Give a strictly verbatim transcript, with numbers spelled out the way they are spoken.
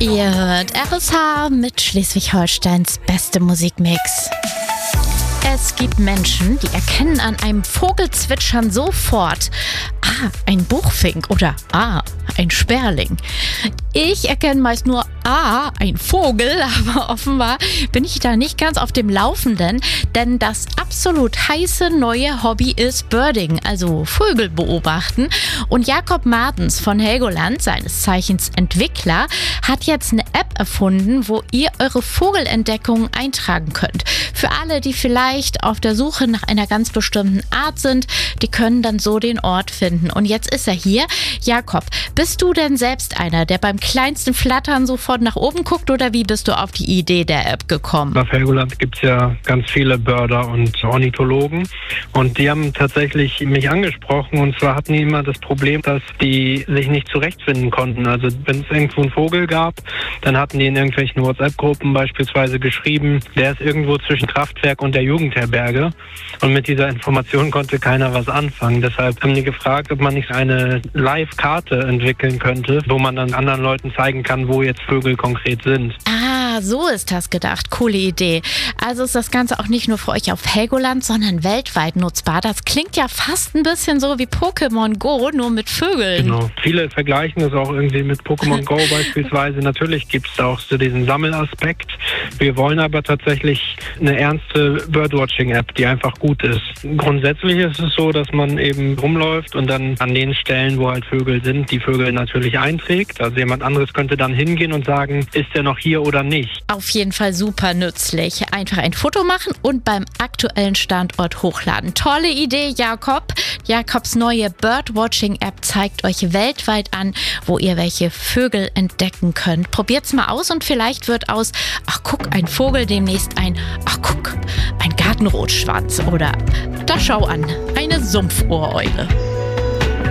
Ihr hört R S H mit Schleswig-Holsteins beste Musikmix. Es gibt Menschen, die erkennen an einem Vogelzwitschern sofort, ah, ein Buchfink oder ah, ein Sperling. Ich erkenne meist nur, ah, ein Vogel, aber offenbar bin ich da nicht ganz auf dem Laufenden, denn das absolut heiße neue Hobby ist Birding, also Vögel beobachten. Und Jakob Martens von Helgoland, seines Zeichens Entwickler, hat jetzt eine App erfunden, wo ihr eure Vogelentdeckungen eintragen könnt. Für alle, die vielleicht auf der Suche nach einer ganz bestimmten Art sind, die können dann so den Ort finden. Und jetzt ist er hier. Jakob, bist du denn selbst einer, der beim kleinsten Flattern sofort nach oben guckt, oder wie bist du auf die Idee der App gekommen? Auf Helgoland gibt es ja ganz viele Birder und Ornithologen und die haben tatsächlich mich angesprochen, und zwar hatten die immer das Problem, dass die sich nicht zurechtfinden konnten. Also wenn es irgendwo einen Vogel gab, dann hatten die in irgendwelchen WhatsApp-Gruppen beispielsweise geschrieben, der ist irgendwo zwischen Kraftwerk und der Jugendherberge, und mit dieser Information konnte keiner was anfangen. Deshalb haben die gefragt, ob man nicht eine Live-Karte entwickeln könnte, wo man dann anderen Leuten zeigen kann, wo jetzt Vögel konkret sind. Ah, so ist das gedacht. Coole Idee. Also ist das Ganze auch nicht nur für euch auf Helgoland, sondern weltweit nutzbar. Das klingt ja fast ein bisschen so wie Pokémon Go, nur mit Vögeln. Genau. Viele vergleichen das auch irgendwie mit Pokémon Go beispielsweise. Natürlich gibt es auch so diesen Sammelaspekt. Wir wollen aber tatsächlich eine ernste Birdwatching-App, die einfach gut ist. Grundsätzlich ist es so, dass man eben rumläuft und dann an den Stellen, wo halt Vögel sind, die Vögel natürlich einträgt. Also jemand anderes könnte dann hingehen und sagen, ist der noch hier oder nicht? Auf jeden Fall super nützlich. Einfach ein Foto machen und beim aktuellen Standort hochladen. Tolle Idee, Jakob. Jakobs neue Birdwatching-App zeigt euch weltweit an, wo ihr welche Vögel entdecken könnt. Probiert's mal aus und vielleicht wird aus, ach guck, ein Vogel demnächst ein, ach guck, ein Gartenrotschwanz oder, da schau an, eine Sumpfohreule.